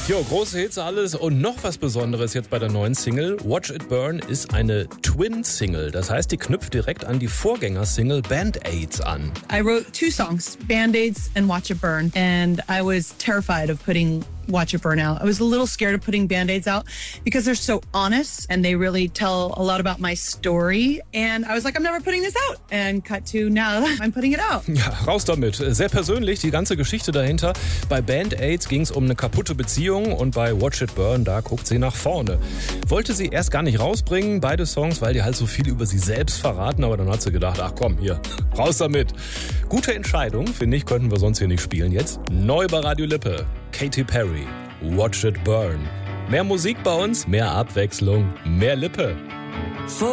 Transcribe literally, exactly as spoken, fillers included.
Jo, große Hits alles und noch was Besonderes jetzt bei der neuen Single. Watch It Burn ist eine Twin-Single. Das heißt, die knüpft direkt an die Vorgängersingle Band-Aids an. I wrote two songs, Band-Aids and Watch It Burn. And I was terrified of putting Watch It Burn out. I was a little scared of putting Band-Aids out because they're so honest and they really tell a lot about my story. And I was like, I'm never putting this out. And cut to now, I'm putting it out. Ja, raus damit. Sehr persönlich, die ganze Geschichte dahinter. Bei Band-Aids ging es um eine kaputte Beziehung und bei Watch It Burn, da guckt sie nach vorne. Wollte sie erst gar nicht rausbringen, beide Songs, weil die halt so viel über sie selbst verraten, aber dann hat sie gedacht, ach komm, hier, raus damit. Gute Entscheidung, finde ich, könnten wir sonst hier nicht spielen jetzt. Neu bei Radio Lippe, Katy Perry, Watch It Burn. Mehr Musik bei uns, mehr Abwechslung, mehr Lippe.